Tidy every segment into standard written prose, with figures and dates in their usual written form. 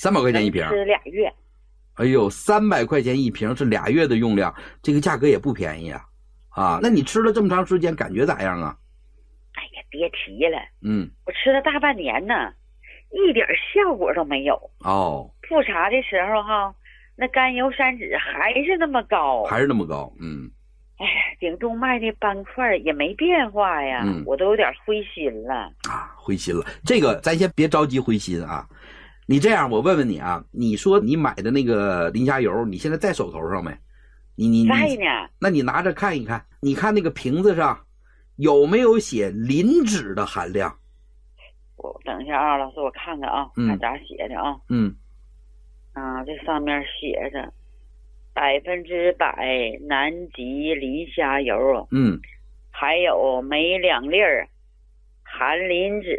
300块钱一瓶， 吃2月。 哎呦，300块钱一瓶是2月的用量，这个价格也不便宜啊！啊，那你吃了这么长时间，感觉咋样啊？ 哎呀，别提了， 我吃了大半年呢，一点效果都没有。 哦， 复查的时候哈，那甘油三酯还是那么高， 还是那么高， 哎呀，颈动脉的斑块也没变化呀，我都有点灰心了啊，灰心了。这个咱先别着急灰心啊。你这样，我问问你啊，你说你买的那个磷虾油，你现在在手头上没？你在呢。 那你拿着看一看，你看那个瓶子上有没有写磷脂的含量？ 我等一下啊，老师，我看看啊，看咋写的啊。这上面写着100%南极磷虾油，还有每2粒含磷脂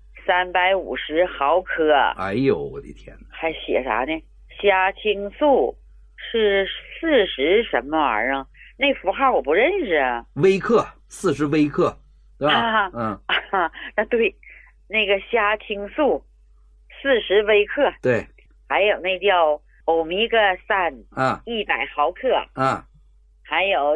350毫克。 哎呦，我的天哪！ 还写啥呢？虾青素是40什么玩意儿？那符号我不认识啊。 微克，40微克，对吧？ 对，那个虾青素40微克。 对。 还有那叫欧米伽3100毫克。还有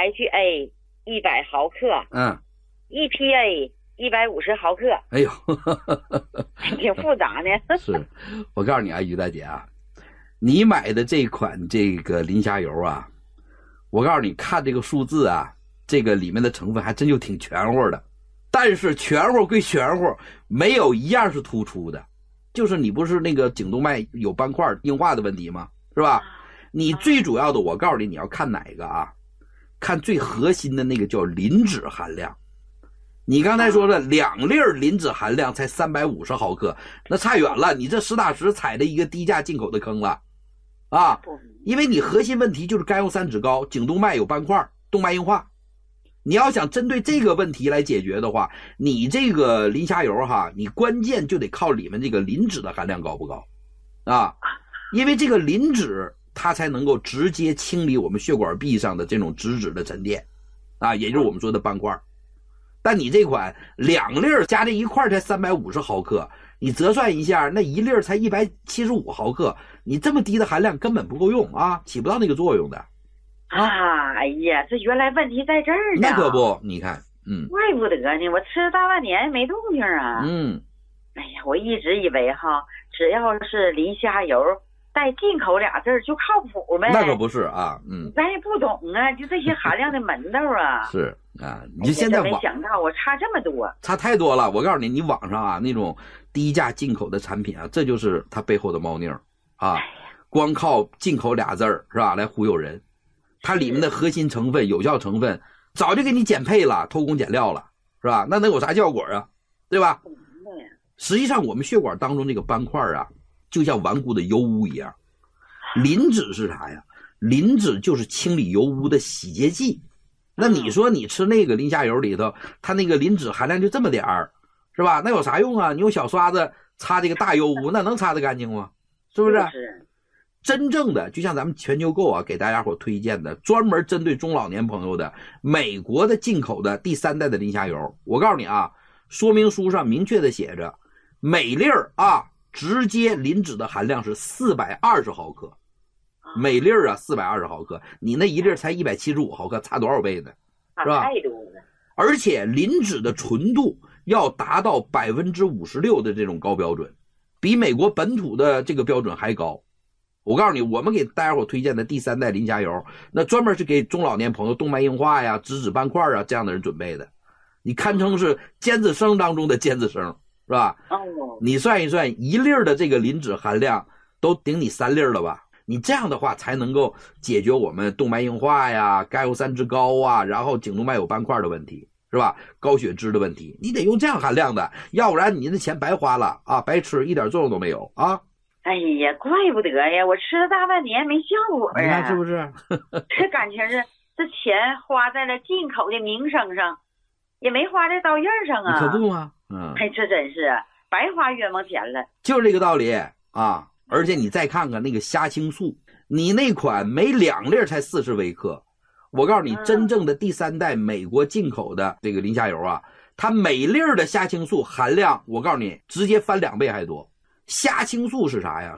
DHA 100毫克。EPA 150毫克。 哎呦， 挺复杂呢。 是，我告诉你啊，于大姐啊，你买的这款这个磷虾油啊，我告诉你，看这个数字啊，这个里面的成分还真就挺全乎的。但是全乎归全乎，没有一样是突出的。就是你不是那个颈动脉有斑块硬化的问题吗？是吧？你最主要的，我告诉你，你要看哪个啊？看最核心的那个叫磷脂含量。你刚才说的2粒磷脂含量才350毫克，那差远了，你这实打实踩了一个低价进口的坑了啊！因为你核心问题就是甘油三酯高，颈动脉有斑块，动脉硬化。你要想针对这个问题来解决的话，你这个磷虾油哈，你关键就得靠里面这个磷脂的含量高不高啊？因为这个磷脂它才能够直接清理我们血管壁上的这种脂质的沉淀啊，也就是我们说的斑块。但你这款2粒加在一块才350毫克，你折算一下，那1粒才175毫克，你这么低的含量根本不够用啊，起不到那个作用的。 哎呀，这原来问题在这儿呢。 那可不，你看， 怪不得呢，我吃了大半年没动静啊。哎呀，我一直以为哈，只要是磷虾油带进口俩字就靠谱呗。 那可不是啊， 咱也不懂啊，就这些含量的门道啊。 是啊，你就现在没想到我差这么多， 差太多了。我告诉你，你网上啊那种低价进口的产品啊，这就是它背后的猫腻啊，光靠进口俩字是吧，来忽悠人。它里面的核心成分、有效成分早就给你减配了，偷工减料了，是吧？那能有啥效果啊？对吧？实际上，我们血管当中这个斑块啊，就像顽固的油污一样。磷脂是啥呀？磷脂就是清理油污的洗洁剂。那你说你吃那个磷虾油里头，它那个磷脂含量就这么点儿，是吧？那有啥用啊？你用小刷子擦这个大油污，那能擦得干净吗？是不是？真正的就像咱们全球购啊给大家伙推荐的专门针对中老年朋友的美国的进口的第3代的磷虾油，我告诉你啊，说明书上明确的写着每粒啊直接磷脂的含量是420毫克，每粒啊420毫克，你那1粒才175毫克，差多少倍呢？是吧？ 太多了。 而且磷脂的纯度要达到56%的这种高标准，比美国本土的这个标准还高。我告诉你，我们给大家伙推荐的第3代磷虾油，那专门是给中老年朋友动脉硬化呀、脂质斑块啊这样的人准备的，你堪称是尖子生当中的尖子生，是吧？你算一算，1粒的这个磷脂含量都顶你3粒了吧？你这样的话才能够解决我们动脉硬化呀、甘油三酯高啊，然后颈动脉有斑块的问题，是吧？高血脂的问题，你得用这样含量的，要不然你的钱白花了啊，白吃，一点作用都没有啊。 哎呀，怪不得呀，我吃了大半年没效果啊！ 你看是不是？ 这感情是这钱花在了进口的名声上，也没花在刀刃上啊！ 可不吗？ 这真是白花冤枉钱了。 就是这个道理啊！而且你再看看那个虾青素，你那款每2粒才40微克，我告诉你，真正的第3代美国进口的这个磷虾油啊，它每粒的虾青素含量，我告诉你，直接翻2倍还多。虾青素是啥呀？